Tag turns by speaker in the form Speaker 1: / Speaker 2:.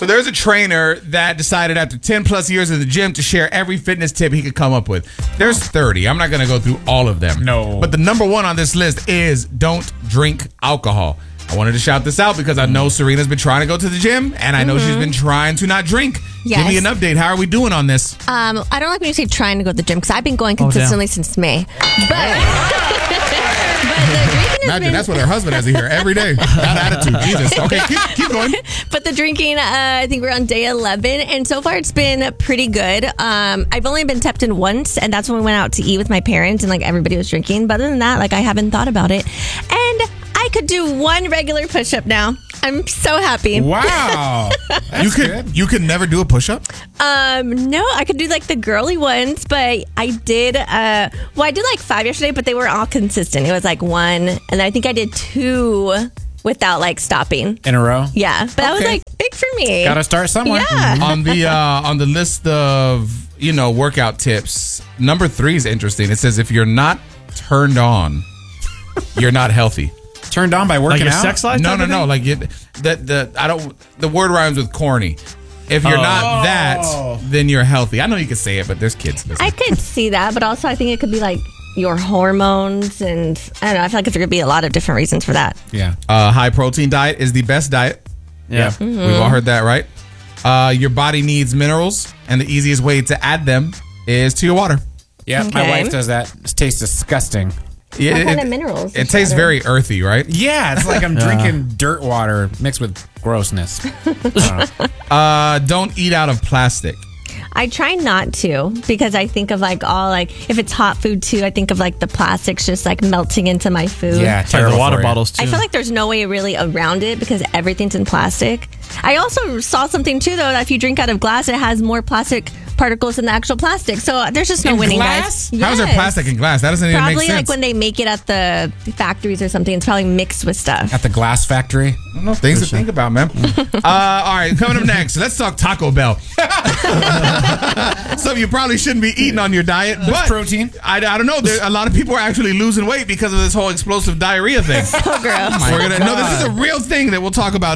Speaker 1: there's a trainer that decided after 10 plus years in the gym to share every fitness tip he could come up with. There's 30. I'm not going to go through all of them.
Speaker 2: No.
Speaker 1: But the number one on this list is don't drink alcohol. I wanted to shout this out because I know Serena's been trying to go to the gym, and I know she's been trying to not drink.
Speaker 3: Yes.
Speaker 1: Give me an update. How are we doing on this?
Speaker 3: I don't like when you say trying to go to the gym because I've been going consistently since May. But the drinking has
Speaker 1: Imagine
Speaker 3: been...
Speaker 1: that's what her husband has to hear every day. That attitude. Jesus. Okay, keep going.
Speaker 3: But the drinking, I think we're on day 11, and so far it's been pretty good. I've only been tempted once, and that's when we went out to eat with my parents, and like everybody was drinking. But other than that, like I haven't thought about it. And I could do one regular push-up now. I'm so happy.
Speaker 2: Wow.
Speaker 1: You could never do a push-up?
Speaker 3: No, I could do like the girly ones, but I did, I did like 5 yesterday, but they were all consistent. It was like 1, and I think I did 2 without like stopping.
Speaker 2: In a row?
Speaker 3: Yeah, but that was like big for me.
Speaker 2: Gotta start somewhere.
Speaker 3: Yeah.
Speaker 1: On the list of, workout tips, number 3 is interesting. It says if you're not turned on, you're not healthy.
Speaker 2: Turned on by working
Speaker 4: Like your
Speaker 2: out?
Speaker 4: sex life?
Speaker 1: No. Like the word rhymes with corny. If you're not that, then you're healthy. I know you can say it, but there's kids listening.
Speaker 3: I could see that, but also I think it could be like your hormones, and I don't know. I feel like there could be a lot of different reasons for that.
Speaker 2: Yeah.
Speaker 1: High protein diet is the best diet.
Speaker 4: Yeah.
Speaker 1: We've all heard that, right? Your body needs minerals, and the easiest way to add them is to your water.
Speaker 2: Yeah, my
Speaker 3: Okay.
Speaker 2: wife does that. It tastes disgusting.
Speaker 1: Yeah,
Speaker 3: What kind of minerals?
Speaker 1: It tastes very earthy, right?
Speaker 2: Yeah, it's like I'm drinking dirt water mixed with grossness.
Speaker 1: Don't eat out of plastic.
Speaker 3: I try not to because I think of like if it's hot food too, I think of like the plastics just like melting into my food.
Speaker 2: Yeah,
Speaker 4: It's like
Speaker 2: terrible
Speaker 4: the water
Speaker 2: for you.
Speaker 4: bottles, too.
Speaker 3: I feel like there's no way really around it because everything's in plastic. I also saw something too though that if you drink out of glass, it has more plastic particles than the actual plastic. So there's just no
Speaker 2: In
Speaker 3: winning,
Speaker 2: glass?
Speaker 3: guys.
Speaker 1: How's there
Speaker 3: Yes.
Speaker 1: plastic in glass? That doesn't even
Speaker 3: Probably
Speaker 1: make sense.
Speaker 3: like when they make it at the factories or something, it's probably mixed with stuff.
Speaker 2: At the glass factory.
Speaker 1: I don't know, things to think about, man. All right, coming up next, let's talk Taco Bell. Some of you probably shouldn't be eating on your diet, but
Speaker 2: protein.
Speaker 1: I don't know. A lot of people are actually losing weight because of this whole explosive diarrhea thing.
Speaker 3: So gross.
Speaker 1: No, this is a real thing that we'll talk about